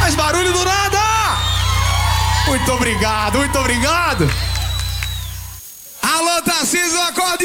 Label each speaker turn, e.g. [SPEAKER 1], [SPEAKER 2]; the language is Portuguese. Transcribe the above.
[SPEAKER 1] mais barulho do nada! Muito obrigado, muito obrigado! Alô, Tarcísio, acorda!